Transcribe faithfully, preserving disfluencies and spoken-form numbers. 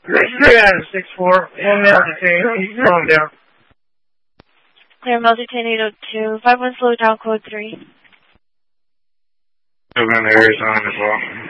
three out of six four, one male detained, he's slowing down. Clear male detained eight oh two, five one slow down code three. Still in Arizona as well.